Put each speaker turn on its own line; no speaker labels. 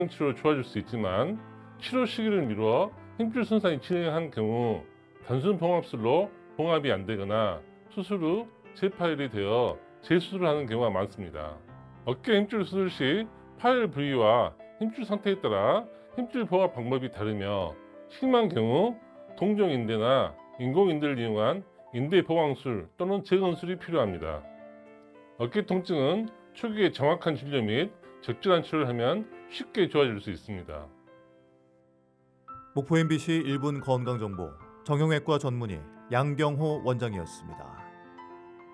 치료로 좋아질 수 있지만 치료 시기를 미루어 힘줄 손상이 진행한 경우 단순 봉합술로 봉합이 안 되거나 수술 후 재파열이 되어 재수술을 하는 경우가 많습니다. 어깨 힘줄 수술 시 파열 부위와 힘줄 상태에 따라 힘줄 봉합 방법이 다르며 심한 경우 동종인대나 인공인대를 이용한 인대 보강술 또는 재건술이 필요합니다. 어깨 통증은 초기에 정확한 진료 및 적절한 치료를 하면 쉽게 좋아질 수 있습니다.
목포 MBC 1분 건강정보 정형외과 전문의 양경호 원장이었습니다.